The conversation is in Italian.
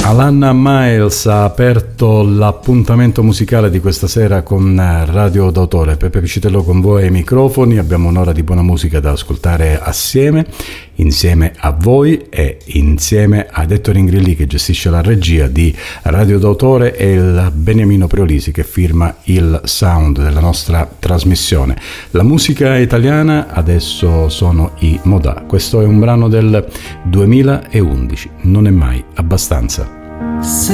Alanna Miles ha aperto l'appuntamento musicale di questa sera con Radio d'autore. Peppe Piscitello con voi ai microfoni. Abbiamo un'ora di buona musica da ascoltare assieme a voi e insieme ad Ettore Ingrilli, che gestisce la regia di Radio d'autore, e il Beniamino Preolisi, che firma il sound della nostra trasmissione. La musica italiana adesso sono i Modà. Questo è un brano del 2011, Non è mai abbastanza.